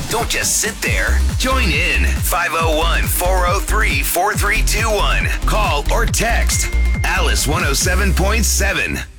Don't just sit there. Join in. 501-403-4321. Call or text Alice 107.7.